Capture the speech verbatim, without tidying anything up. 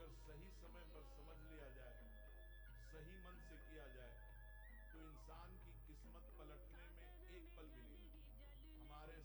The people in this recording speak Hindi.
अगर सही समय पर समझ लिया जाए, सही मन से किया जाए, तो इंसान की किस्मत पलटने में एक पल भी नहीं लगता। हमारे